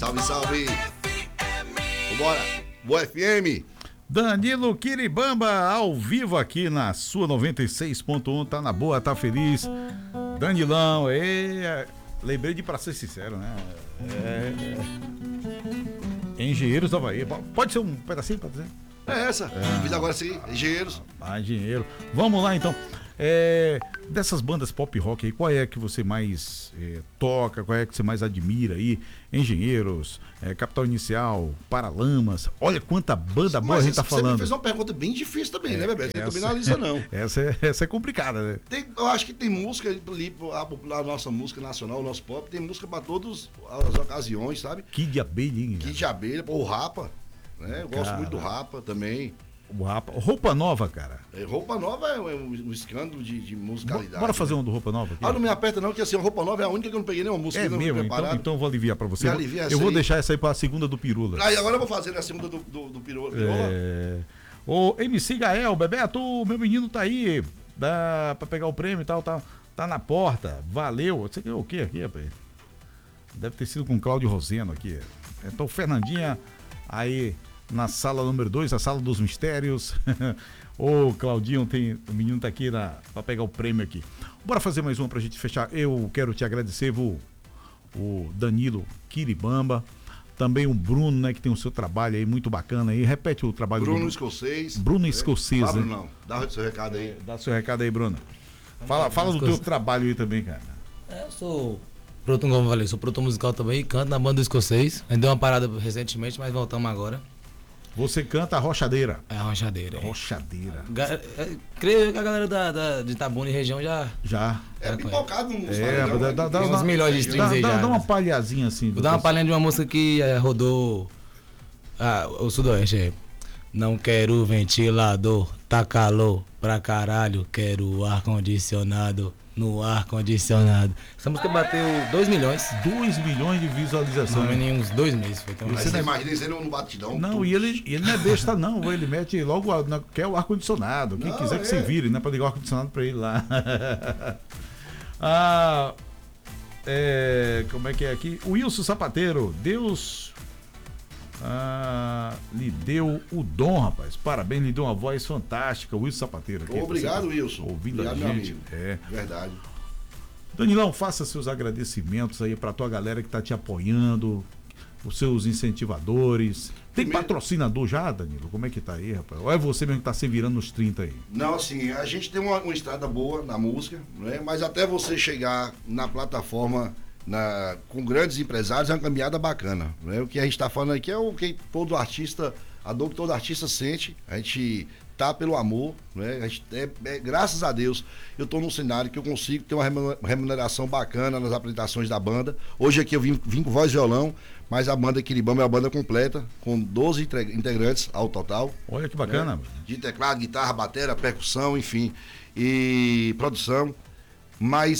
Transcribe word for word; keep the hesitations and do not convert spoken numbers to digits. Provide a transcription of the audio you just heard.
Salve, salve. Vambora. Boa F M. Danilo Quiribamba, ao vivo aqui na sua noventa e seis ponto um, tá na boa, tá feliz. Danilão, é, lembrei de pra ser sincero, né? É, Engenheiros da Bahia, pode ser um pedacinho, pode ser? É essa, é. Fiz agora sim, Engenheiros. Ah, Engenheiro. Vamos lá então. É, dessas bandas pop rock aí, qual é que você mais é, toca, qual é que você mais admira aí? Engenheiros, é, Capital Inicial, Paralamas, olha quanta banda boa a gente tá falando. Você me fez uma pergunta bem difícil também, é, né, Bebeto? Você também não analisa não. Essa é, essa é complicada, né? Tem, eu acho que tem música ali, a, a nossa música nacional, o nosso pop, tem música pra todas as ocasiões, sabe? Kid de Abelha, hein? Kid de Abelha, pô, o Rapa, né? Eu gosto Cara. muito do Rapa também. O Rapa. Roupa Nova, cara. É, Roupa Nova é um, um escândalo de, de musicalidade. Bora fazer né? um do Roupa Nova aqui. Ah, não me aperta não, que assim, a Roupa Nova é a única que eu não peguei nenhuma música. É mesmo, então, então eu vou aliviar pra você. Me alivia eu essa vou aí. deixar essa aí pra segunda do Pirula. Aí agora eu vou fazer a segunda do, do, do Pirula. É... Ô, M C Gael, Bebeto, meu menino tá aí. Dá pra pegar o prêmio e tal, tá, tá na porta. Valeu. Você ganhou o quê aqui, rapaz? Deve ter sido com o Cláudio Roseno aqui. Então, Fernandinha, aí... na sala número dois, a sala dos mistérios. Ô, Claudinho, tem, o menino tá aqui na, pra pegar o prêmio aqui. Bora fazer mais uma pra gente fechar. Eu quero te agradecer, o, o Danilo Quiribamba, também o Bruno, né, que tem o seu trabalho aí muito bacana aí. Repete o trabalho Bruno do Bruno Escocês. Bruno Escocês, é. Fábio, né? não. Dá o seu recado aí. É, dá o seu recado aí, Bruno. Fala, fala do teu trabalho aí também, cara. É, eu sou produtor, como eu falei, sou produtor musical também, canto na banda do Escocês. A gente deu uma parada recentemente, mas voltamos agora. Você canta a Rochadeira. É a Rochadeira. Rochadeira. É. Creio que a galera da, da, de Itabuna e região já... Já. É pipocado no música. É, né? dá, dá, tem uns milhões de streams dá, aí dá, já. Dá uma palhazinha assim. Vou dar uma palhinha de uma música que é, rodou ah, o Sudoeste. É. Não quero ventilador, tá calor pra caralho, quero ar-condicionado. No ar-condicionado. Essa música bateu dois milhões. dois milhões de visualizações. Não, em uns dois meses. Foi tão Você não imagina isso aí no batidão. Não, tudo. e ele, ele não é besta, não. Ele mete logo, a, na, quer o ar-condicionado. Quem não, quiser é. que se vire, né? Pra ligar o ar-condicionado pra ele lá. ah, é, como é que é aqui? O Wilson Sapateiro. Deus ah, lhe deu o dom, rapaz. Parabéns, lhe deu uma voz fantástica. O Wilson Sapateiro. Aqui, obrigado, Wilson. Ouvindo obrigado, a gente. Meu amigo. É. Verdade. Danilão, faça seus agradecimentos aí pra tua galera que tá te apoiando, os seus incentivadores. Tem Primeiro... patrocinador já, Danilo? Como é que tá aí, rapaz? Ou é você mesmo que tá se virando nos trinta aí? Não, assim, a gente tem uma, uma estrada boa na música, né? Mas até você chegar na plataforma na, com grandes empresários é uma caminhada bacana, né? O que a gente tá falando aqui é o que todo artista, a dor que todo artista sente. A gente tá pelo amor, né? A gente, é, é, graças a Deus eu tô num cenário que eu consigo ter uma remuneração bacana nas apresentações da banda. Hoje aqui eu vim, vim com voz e violão, mas a banda Quiribamba é uma banda completa, com doze integrantes ao total. Olha que bacana. Né? De teclado, guitarra, bateria, percussão, enfim, e produção. Mas